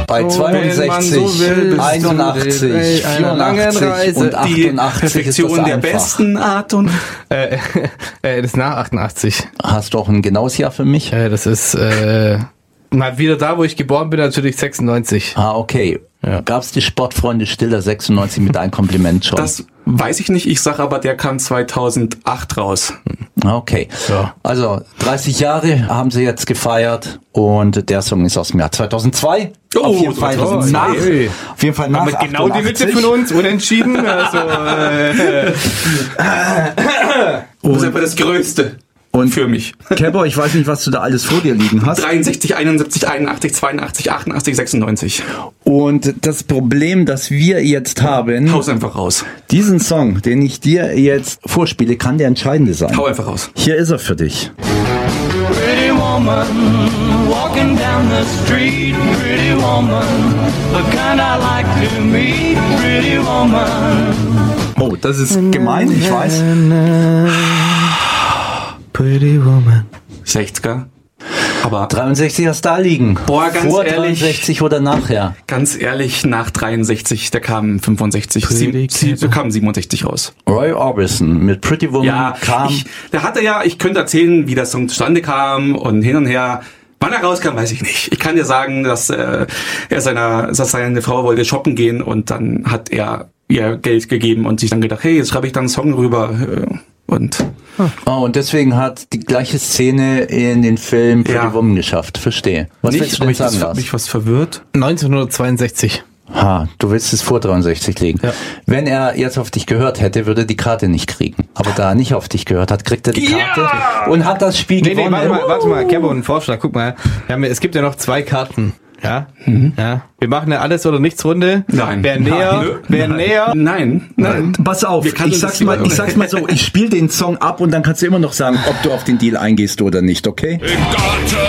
Bei 62, 81, 84 und 88 die Perfektion der besten Art und... Das ist nach 88. Hast du auch ein genaues Jahr für mich? Das ist mal wieder da, wo ich geboren bin, natürlich 96. Okay. Ja. Gab's die Sportfreunde Stiller 96 mit einem Kompliment schon? Das weiß ich nicht, ich sag aber, der kam 2008 raus. Okay. Ja. Also 30 Jahre haben sie jetzt gefeiert und der Song ist aus dem Jahr 2002. Auf jeden Fall nach 88. Genau die Mitte von uns, unentschieden. Also, das ist einfach das Größte. Und für mich. Kebbo, ich weiß nicht, was du da alles vor dir liegen hast. 63, 71, 81, 82, 88, 96. Und das Problem, das wir jetzt haben... Hau's einfach raus. Diesen Song, den ich dir jetzt vorspiele, kann der entscheidende sein. Hau einfach raus. Hier ist er für dich. Pretty woman, walking down the street. Pretty woman, the kind I like to meet. Pretty woman. Oh, das ist gemein, ich weiß. Pretty Woman. 60er. Aber 63 hast da liegen. Boah, ganz vor ehrlich. 63 oder nachher? Ganz ehrlich, nach 63, der kam 65. Der kam 67 raus. Roy Orbison mit Pretty Woman kam. Ich könnte erzählen, wie der Song zustande kam und hin und her. Wann er rauskam, weiß ich nicht. Ich kann dir sagen, dass seine Frau wollte shoppen gehen und dann hat er ihr Geld gegeben und sich dann gedacht, hey, jetzt schreibe ich dann einen Song rüber. Und deswegen hat die gleiche Szene in den Film Pretty Woman geschafft. Verstehe. Was willst du denn sagen, Lars? Hat mich was verwirrt? 1962. Du willst es vor 63 legen. Ja. Wenn er jetzt auf dich gehört hätte, würde er die Karte nicht kriegen. Aber da er nicht auf dich gehört hat, kriegt er die Karte und hat das Spiel gewonnen. Warte mal, Kebbo, ein Vorschlag. Guck mal, es gibt ja noch 2 Karten. Ja? Ja. Wir machen eine Alles-oder-Nichts-Runde. Nein. Wer näher? Nein. Pass auf, ich sag's mal so, ich spiele den Song ab und dann kannst du immer noch sagen, ob du auf den Deal eingehst oder nicht, okay? Im Garten